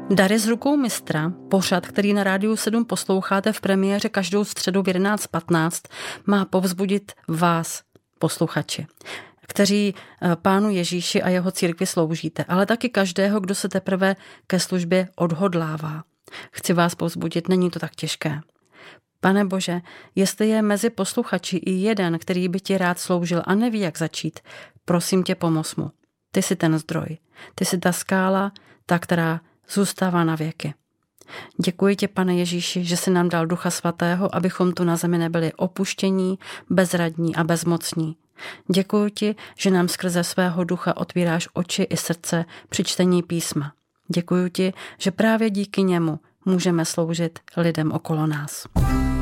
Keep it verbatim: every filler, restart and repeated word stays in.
Dary z rukou mistra, pořad, který na Rádiu sedm posloucháte v premiéře každou středu v jedenáct patnáct, má povzbudit vás, posluchači, kteří Pánu Ježíši a jeho církvi sloužíte, ale taky každého, kdo se teprve ke službě odhodlává. Chci vás povzbudit, není to tak těžké. Pane Bože, jestli je mezi posluchači i jeden, který by ti rád sloužil a neví, jak začít, prosím tě, pomoz mu. Ty jsi ten zdroj, ty jsi ta skála, ta, která zůstává na věky. Děkuji ti, Pane Ježíši, že jsi nám dal Ducha Svatého, abychom tu na zemi nebyli opuštění, bezradní a bezmocní. Děkuji ti, že nám skrze svého ducha otvíráš oči i srdce při čtení písma. Děkuji ti, že právě díky němu můžeme sloužit lidem okolo nás.